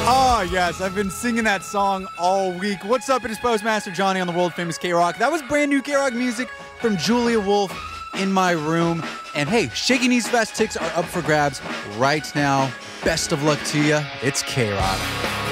Oh, yes, I've been singing that song all week. What's up? It is Postmaster Johnny on the world famous K-Rock. That was brand new K-Rock music from Julia Wolf, In My Room. And hey, Shaky Knees Fest tickets are up for grabs right now. Best of luck to you. It's K-Rock.